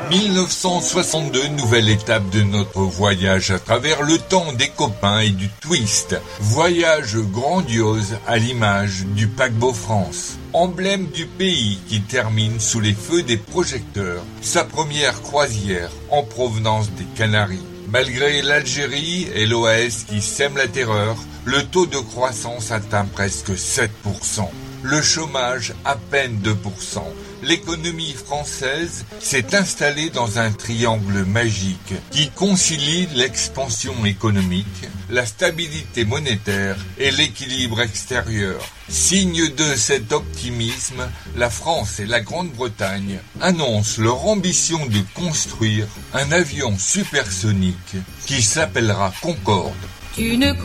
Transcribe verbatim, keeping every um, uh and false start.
mille neuf cent soixante-deux, nouvelle étape de notre voyage à travers le temps des copains et du twist. Voyage grandiose à l'image du paquebot France, emblème du pays qui termine sous les feux des projecteurs, sa première croisière en provenance des Canaries. Malgré l'Algérie et l'O A S qui sèment la terreur, le taux de croissance atteint presque sept pour cent. Le chômage à peine deux pour cent. L'économie française s'est installée dans un triangle magique qui concilie l'expansion économique, la stabilité monétaire et l'équilibre extérieur. Signe de cet optimisme, la France et la Grande-Bretagne annoncent leur ambition de construire un avion supersonique qui s'appellera Concorde. Tu ne